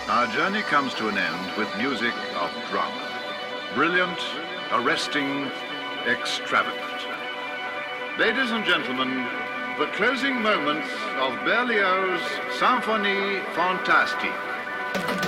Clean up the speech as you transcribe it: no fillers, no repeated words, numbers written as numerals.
Our journey comes to an end with music of drama. Brilliant, arresting, extravagant. Ladies and gentlemen, the closing moments of Berlioz's Symphonie Fantastique.